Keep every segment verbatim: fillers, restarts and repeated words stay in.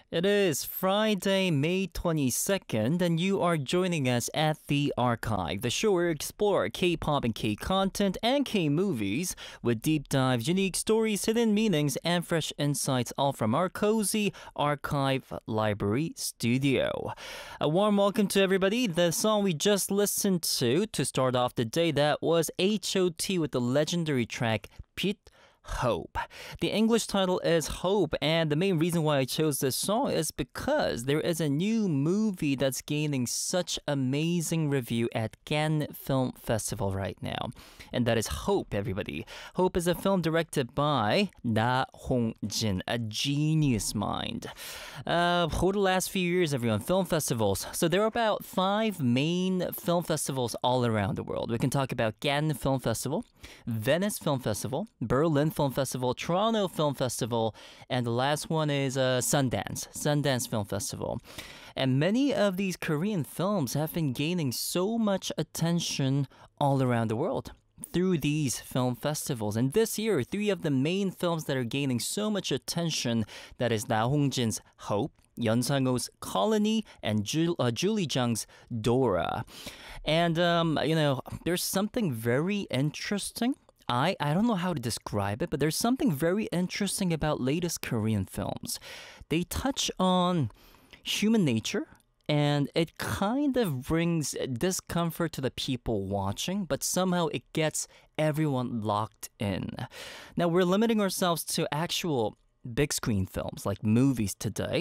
It is Friday, May twenty-second, and you are joining us at The Archive, the show where we explore K-pop and K-content and K-movies with deep dives, unique stories, hidden meanings, and fresh insights, all from our cozy archive library studio. A warm welcome to everybody. The song we just listened to to start off the day, that was H O T with the legendary track 빛 Hope. The English title is Hope, and the main reason why I chose this song is because there is a new movie that's gaining such amazing review at Cannes Film Festival right now, and that is Hope, everybody. Hope is a film directed by Na Hong-jin, a genius mind. Uh, for the last few years, everyone, film festivals. So there are about five main film festivals all around the world. We can talk about Cannes Film Festival, Venice Film Festival, Berlin Film Festival, Toronto Film Festival, and the last one is uh, Sundance, Sundance Film Festival. And many of these Korean films have been gaining so much attention all around the world through these film festivals. And this year, three of the main films that are gaining so much attention, that is Na Hong-jin's Hope, Yeon Sang-ho's Colony, and Ju- uh, Julie Jung's Dora. And, um, you know, there's something very interesting. I, I don't know how to describe it, but there's something very interesting about latest Korean films. They touch on human nature, and it kind of brings discomfort to the people watching, but somehow it gets everyone locked in. Now, we're limiting ourselves to actual big screen films like movies today.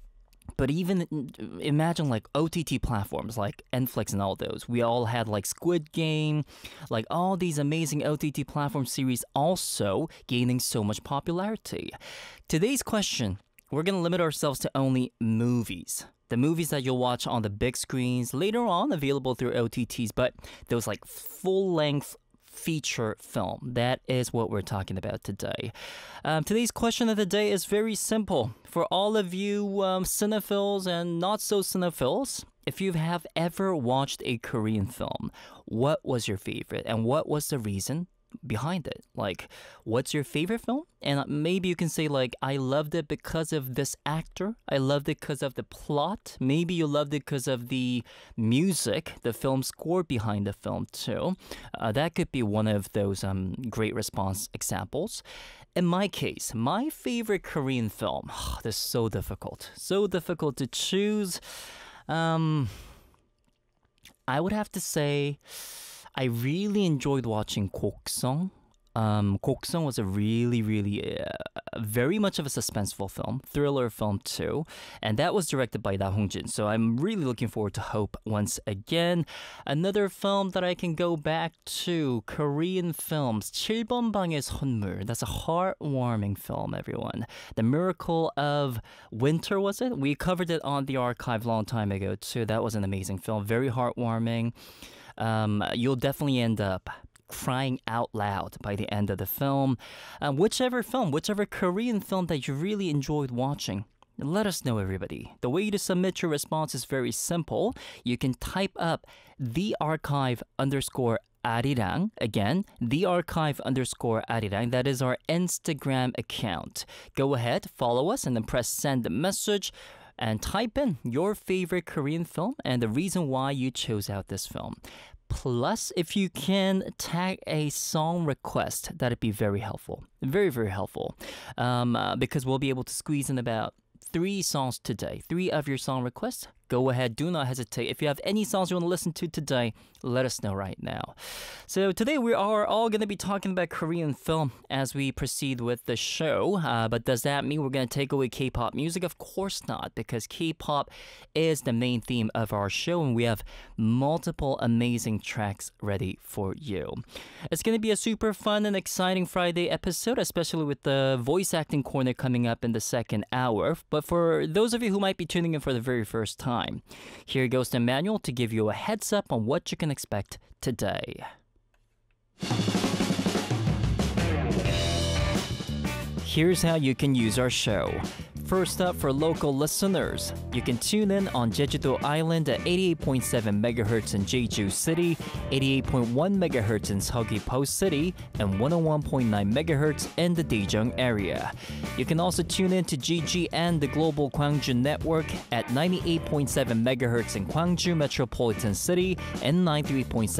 But even imagine like O T T platforms like Netflix and all those. We all had like Squid Game, like all these amazing O T T platform series also gaining so much popularity. Today's question, we're going to limit ourselves to only movies. The movies that you'll watch on the big screens, later on available through O T Ts, but those like full-length feature film. That is what we're talking about today. Um, today's question of the day is very simple. For all of you um, cinephiles and not so cinephiles, if you have ever watched a Korean film, what was your favorite and what was the reason behind it? Like, what's your favorite film? And maybe you can say like, I loved it because of this actor. I loved it because of the plot. Maybe you loved it because of the music, the film score behind the film too. Uh, that could be one of those um, great response examples. In my case, my favorite Korean film, this is so difficult. So difficult to choose. Um, I would have to say I really enjoyed watching Koksong. Um, Koksong was a really, really, uh, very much of a suspenseful film, thriller film too, and that was directed by Na Hong-jin. So I'm really looking forward to Hope once again. Another film that I can go back to, Korean films, 칠 번 방의 선물. That's a heartwarming film, everyone. The Miracle of Winter, was it? We covered it on the archive a long time ago too. That was an amazing film, very heartwarming. Um, you'll definitely end up crying out loud by the end of the film. Uh, whichever film, whichever Korean film that you really enjoyed watching, let us know, everybody. The way to submit your response is very simple. You can type up the archive underscore Arirang. Again, the archive underscore Arirang. That is our Instagram account. Go ahead, follow us, and then press send message and type in your favorite Korean film and the reason why you chose out this film. Plus, if you can tag a song request, that'd be very helpful. Very, very helpful. Um, uh, because we'll be able to squeeze in about three songs today. Three of your song requests. Go ahead, do not hesitate. If you have any songs you want to listen to today, let us know right now. So today we are all going to be talking about Korean film as we proceed with the show. Uh, but does that mean we're going to take away K-pop music? Of course not, because K-pop is the main theme of our show, and we have multiple amazing tracks ready for you. It's going to be a super fun and exciting Friday episode, especially with the voice acting corner coming up in the second hour. But for those of you who might be tuning in for the very first time, here goes the manual to give you a heads up on what you can expect today. Here's how you can use our show. First up, for local listeners, you can tune in on Jeju-do Island at eighty-eight point seven megahertz in Jeju City, eighty-eight point one megahertz in Seogwipo City, and one oh one point nine megahertz in the Daejeong area. You can also tune in to G G and the Global Gwangju Network at ninety-eight point seven megahertz in Gwangju Metropolitan City and ninety-three point seven